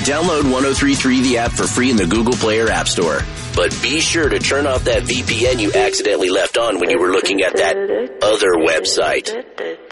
Download 1033 the app for free in the Google Play or App Store. But be sure to turn off that VPN you accidentally left on when you were looking at that other website.